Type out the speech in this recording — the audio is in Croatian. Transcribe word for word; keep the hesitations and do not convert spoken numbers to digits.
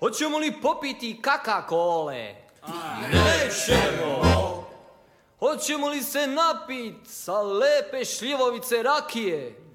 Hoćemo li popiti Coca-Cole? Nećemo! Hoćemo li se napit sa lepe šljivovice rakije?